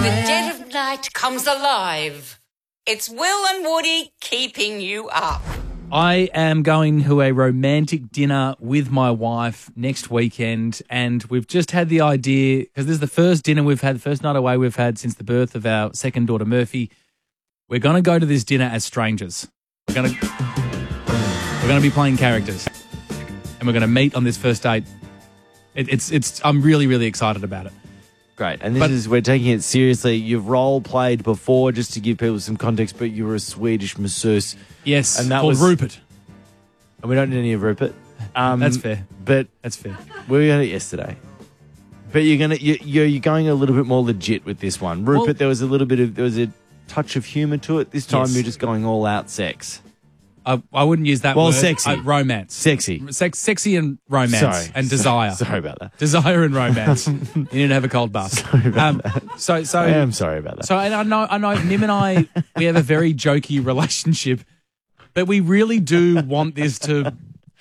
the dead of night comes alive. It's Will and Woody keeping you up. I am going to a romantic dinner with my wife next weekend, and we've just had the idea, because this is the first dinner we've had, the first night away we've had since the birth of our second daughter, Murphy. We're going to go to this dinner as strangers. We're going to be playing characters, and we're going to meet on this first date. I'm really, really excited about it. Great. And we're taking it seriously. You've role played before, just to give people some context, but you were a Swedish masseuse. Yes, and that called was Rupert. And we don't need any of Rupert. That's fair. But that's fair. We had it yesterday. But you're going a little bit more legit with this one. Rupert, there was a touch of humour to it. This time you're just going all out sex. I wouldn't use that word. Well, sexy. Romance. Sexy. Sexy and romance. And desire. Sorry about that. Desire and romance. You need to have a cold bath. Sorry about that. So I am sorry about that. So and I know Nim and I, we have a very jokey relationship, but we really do want this to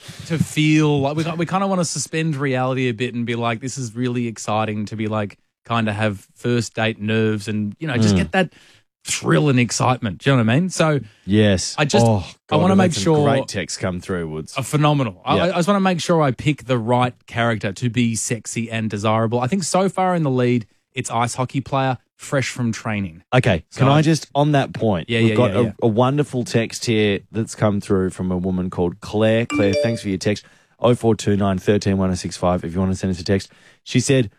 feel like we kind of want to suspend reality a bit and be like, this is really exciting to be like, kind of have first date nerves and, just get that thrill and excitement. Do you know what I mean? So yes, I want to make sure great texts come through, Woods. Phenomenal. Yeah. I just want to make sure I pick the right character to be sexy and desirable. I think so far in the lead, it's ice hockey player fresh from training. Okay, can I just, on that point, we've got a wonderful text here that's come through from a woman called Claire. Claire, thanks for your text. 0429 13 1065 if you want to send us a text. She said,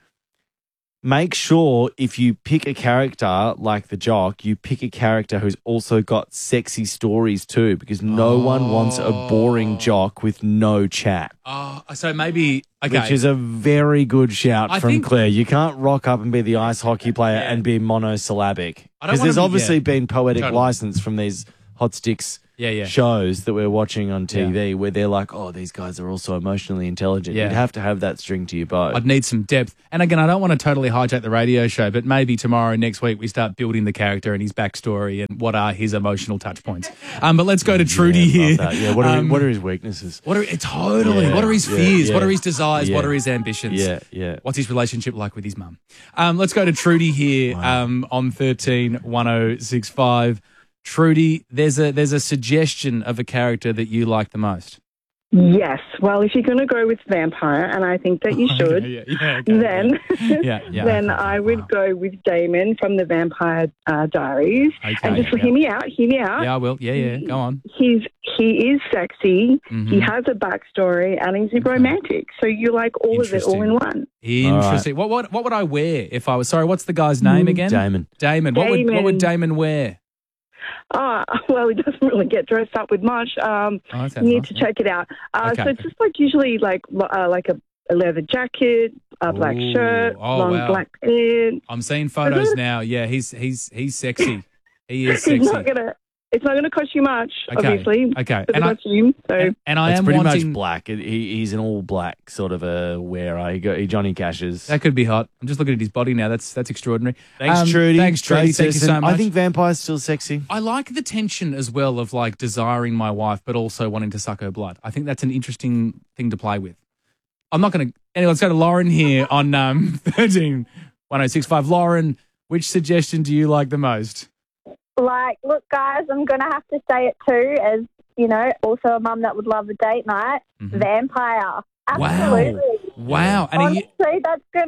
make sure if you pick a character like the jock, you pick a character who's also got sexy stories too, because no one wants a boring jock with no chat. So maybe, okay. Which is a very good shout from Claire. You can't rock up and be the ice hockey player and be monosyllabic. Because there's obviously been poetic license from these hot sticks shows that we're watching on TV where they're like, oh, these guys are also emotionally intelligent. You'd have to have that string to your bow. I'd need some depth. And again, I don't want to totally hijack the radio show, but maybe tomorrow, next week, we start building the character and his backstory and what are his emotional touch points. But let's go to Trudy here. Yeah, what are his weaknesses? What are his fears? What are his desires? What are his ambitions? Yeah. What's his relationship like with his mum? Let's go to Trudy here on 13 1065. Trudy, there's a suggestion of a character that you like the most. Yes. Well, if you're going to go with vampire, and I think that you should, then I would go with Damon from the Vampire Diaries. Okay, and just hear me out. Yeah, I will. Yeah. Go on. He is sexy. Mm-hmm. He has a backstory, and he's romantic. So you like all of it all in one. Interesting. Right. What would I wear if I was? Sorry, what's the guy's name again? Damon. What would Damon wear? Well, he doesn't really get dressed up with much. You need to check it out. So it's just usually like a leather jacket, a black shirt, long black pants. I'm seeing photos now. Yeah, he's sexy. He is sexy. It's not going to cost you much, obviously. Okay. For the costume. So. And I am pretty much black. He's an all black sort of a wearer. He Johnny Cashes. That could be hot. I'm just looking at his body now. That's extraordinary. Thanks, Trudy. Thanks, Trudy. Thank you so much. I think vampire's still sexy. I like the tension as well of like desiring my wife, but also wanting to suck her blood. I think that's an interesting thing to play with. I'm not going to. Anyway, let's go to Lauren here on 13 1065. Lauren, which suggestion do you like the most? Look, guys, I'm going to have to say it too, as, also a mum that would love a date night. Mm-hmm. Vampire. Absolutely. Wow. And honestly,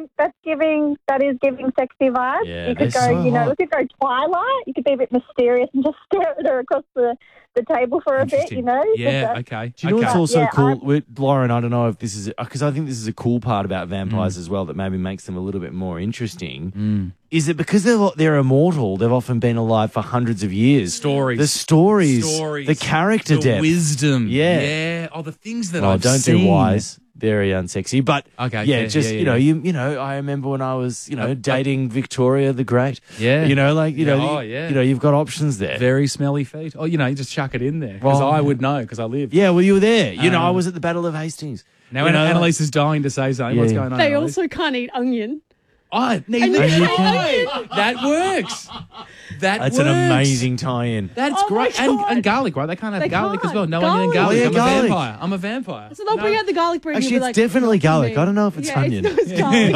that is giving sexy vibes. Yeah, you could go, we could go Twilight. You could be a bit mysterious and just stare at her across the table for a bit, Yeah, okay. Do you know what's also cool? Lauren, I don't know if this is, because I think this is a cool part about vampires as well that maybe makes them a little bit more interesting. Is that because they're immortal, they've often been alive for hundreds of years. The stories, the character depth. Wisdom. Yeah. Oh, the things that I've don't seen. do wise. Very unsexy, but fair, I remember when I was, dating Victoria the Great. Yeah, you've got options there. Very smelly feet. Oh, you just chuck it in there because I would know because I live. Yeah, well, you were there. I was at the Battle of Hastings. Now, Annalise is dying to say something. What's going on? They also can't eat onion. Neither can I. That works. That's an amazing tie-in. That's great. And garlic, right? They can't have garlic as well. No onion and garlic. I'm a vampire. I'm a vampire. So they'll bring out the garlic bread. Actually, it's definitely garlic. I don't know if it's onion. It's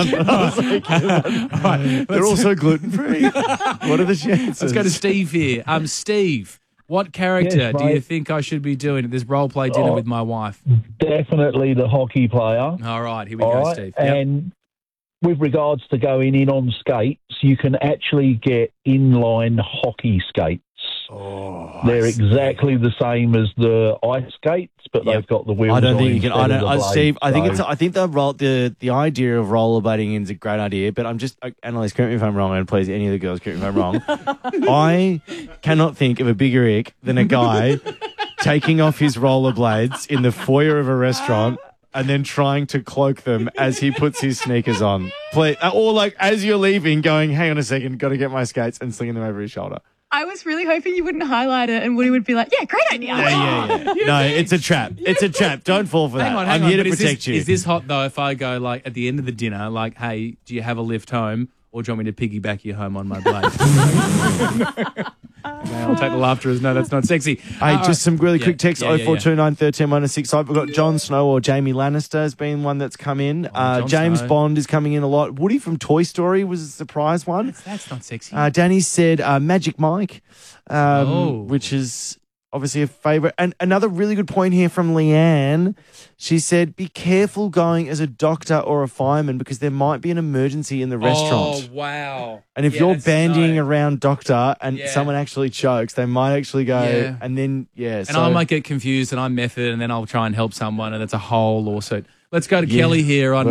garlic. They're also gluten-free. What are the chances? Let's go to Steve here. Steve, what character do you think I should be doing at this role-play dinner with my wife? Definitely the hockey player. All right, here we go, Steve. And with regards to going in on skates, you can actually get inline hockey skates. Oh, they're exactly the same as the ice skates, but they've got the wheels. I don't think you can. Steve, I think the idea of rollerblading in is a great idea, but I'm just Annalise, correct me if I'm wrong, and please any of the girls correct me if I'm wrong. I cannot think of a bigger ick than a guy taking off his rollerblades in the foyer of a restaurant and then trying to cloak them as he puts his sneakers on. Please, or like as you're leaving, going, hang on a second, got to get my skates, and slinging them over his shoulder. I was really hoping you wouldn't highlight it and Woody would be like, yeah, great idea. Yeah. No, it's a trap. It's a trap. Don't fall for that. Hang on, I'm here to protect you. Is this hot, though, if I go, like, at the end of the dinner, like, hey, do you have a lift home, or do you want me to piggyback you home on my blade? I'll take the laughter as no, that's not sexy. Hey, just some really quick text, 0429 13 165. We've got Jon Snow or Jamie Lannister has been one that's come in. James Bond is coming in a lot. Woody from Toy Story was a surprise one. That's not sexy. Danny said Magic Mike, which is obviously a favourite. And another really good point here from Leanne. She said, be careful going as a doctor or a fireman because there might be an emergency in the restaurant. Oh, wow. And if you're bandying around doctor and someone actually chokes, they might actually go and then, And I might get confused and I'm method and then I'll try and help someone and it's a whole lawsuit. Let's go to Kelly here on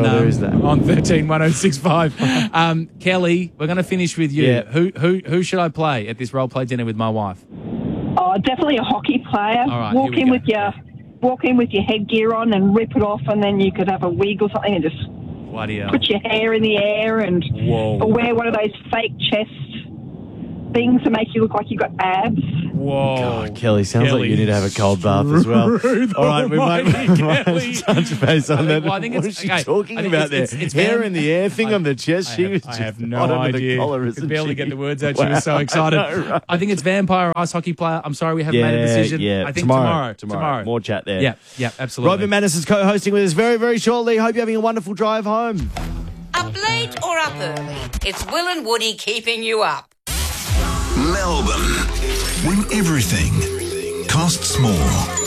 131065. Kelly, we're going to finish with you. Yeah. Who should I play at this role-play dinner with my wife? Oh, definitely a hockey player. All right, walk in with your headgear on and rip it off, and then you could have a wig or something and just put your hair in the air and wear one of those fake chest things to make you look like you got abs. Whoa. God, Kelly, sounds like you need to have a cold bath as well. All right, we might touch base on that. I think what is she talking about there? It's hair in the air, thing on the chest. I have no idea. I could barely get the words out. She was so excited. I think it's vampire ice hockey player. I'm sorry we haven't made a decision. I think tomorrow. More chat there. Yeah, absolutely. Robin Manus is co-hosting with us very, very shortly. Hope you're having a wonderful drive home. Up late or up early, it's Will and Woody keeping you up. Melbourne, when everything costs more.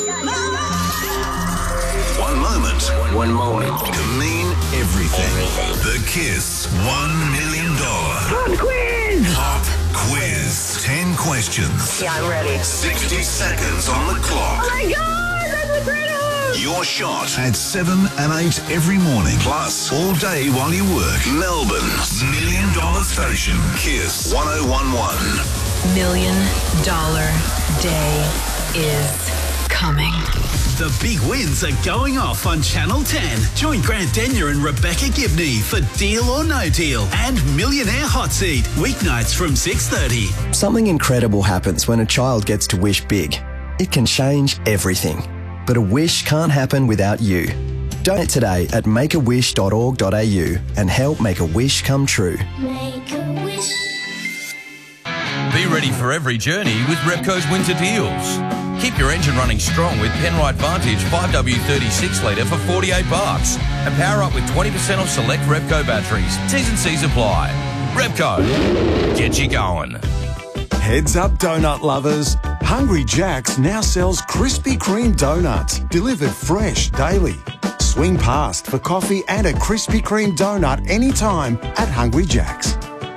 One moment can mean everything. The Kiss $1 million Pop Quiz. 10 questions. Yeah, I'm ready. 60 seconds on the clock. Oh my God, that's incredible! Your shot at 7 and 8 every morning. Plus, all day while you work. Melbourne's $1 million station. Kiss 1011. $1 million day is coming. The big wins are going off on Channel 10. Join Grant Denyer and Rebecca Gibney for Deal or No Deal and Millionaire Hot Seat, weeknights from 6:30. Something incredible happens when a child gets to wish big. It can change everything. But a wish can't happen without you. Donate today at makeawish.org.au and help make a wish come true. Make a wish. Be ready for every journey with Repco's winter deals. Keep your engine running strong with Penrite Vantage 5W36 litre for $48 and power up with 20% off select Repco batteries. T's and C's apply. Repco, get you going. Heads up, donut lovers. Hungry Jack's now sells Krispy Kreme donuts, delivered fresh daily. Swing past for coffee and a Krispy Kreme donut anytime at Hungry Jack's.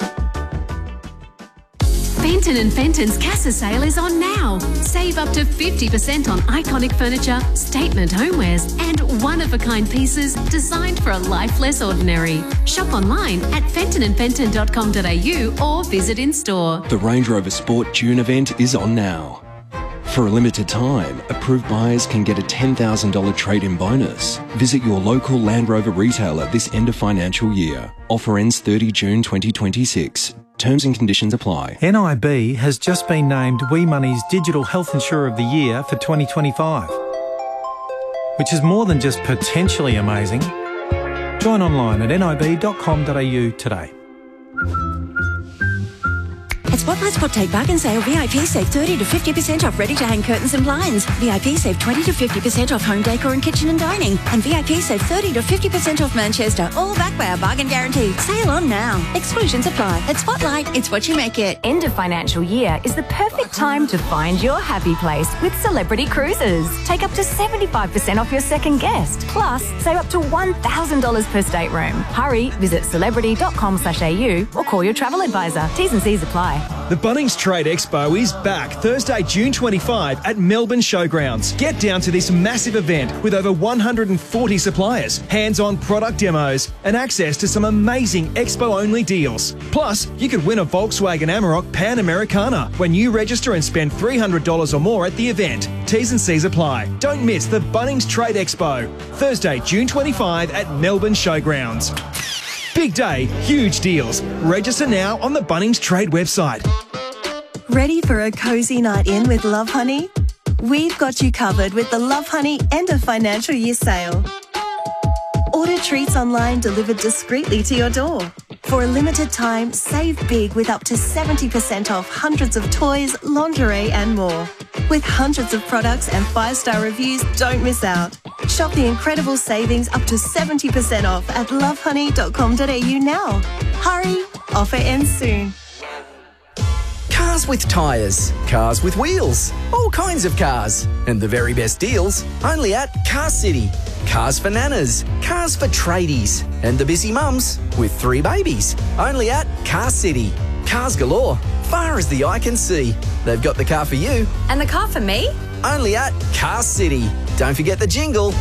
Fenton & Fenton's Casa sale is on now. Save up to 50% on iconic furniture, statement homewares and one-of-a-kind pieces designed for a life less ordinary. Shop online at fentonandfenton.com.au or visit in-store. The Range Rover Sport June event is on now. For a limited time, approved buyers can get a $10,000 trade-in bonus. Visit your local Land Rover retailer this end of financial year. Offer ends 30 June 2026. Terms and conditions apply. NIB has just been named WeMoney's Digital Health Insurer of the Year for 2025, which is more than just potentially amazing. Join online at nib.com.au today. At Spotlight Spot Take Bargain Sale, VIP save 30 to 50% off ready-to-hang curtains and blinds. VIP save 20 to 50% off home decor and kitchen and dining. And VIP save 30 to 50% off Manchester, all backed by our bargain guarantee. Sale on now. Exclusions apply. At Spotlight, it's what you make it. End of financial year is the perfect time to find your happy place with Celebrity Cruises. Take up to 75% off your second guest. Plus, save up to $1,000 per stateroom. Hurry, visit celebrity.com.au or call your travel advisor. T's and C's apply. The Bunnings Trade Expo is back Thursday, June 25 at Melbourne Showgrounds. Get down to this massive event with over 140 suppliers, hands-on product demos, and access to some amazing expo-only deals. Plus, you could win a Volkswagen Amarok Pan Americana when you register and spend $300 or more at the event. T's and C's apply. Don't miss the Bunnings Trade Expo, Thursday, June 25 at Melbourne Showgrounds. Big day, huge deals. Register now on the Bunnings Trade website. Ready for a cosy night in with Love Honey? We've got you covered with the Love Honey end of financial year sale. Order treats online delivered discreetly to your door. For a limited time, save big with up to 70% off hundreds of toys, lingerie and more. With hundreds of products and 5-star reviews, don't miss out. Shop the incredible savings up to 70% off at lovehoney.com.au now. Hurry, offer ends soon. Cars with tyres, cars with wheels, all kinds of cars. And the very best deals only at Car City. Cars for nanas, cars for tradies, and the busy mums with 3 babies. Only at Car City. Cars galore, far as the eye can see. They've got the car for you. And the car for me? Only at Car City. Don't forget the jingle.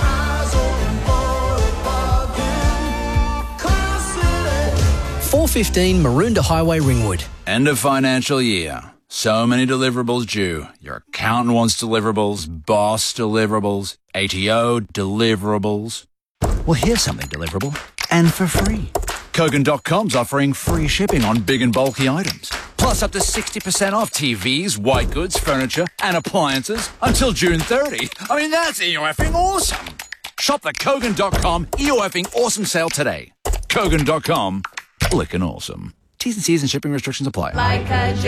415 Maroondah Highway, Ringwood. End of financial year. So many deliverables due. Your accountant wants deliverables, boss deliverables, ATO deliverables. Well, here's something deliverable and for free. Kogan.com's offering free shipping on big and bulky items. Plus up to 60% off TVs, white goods, furniture and appliances until June 30. I mean, that's EOFing awesome. Shop the Kogan.com EOFing awesome sale today. Kogan.com, lickin' awesome. T's and C's and shipping restrictions apply. Like a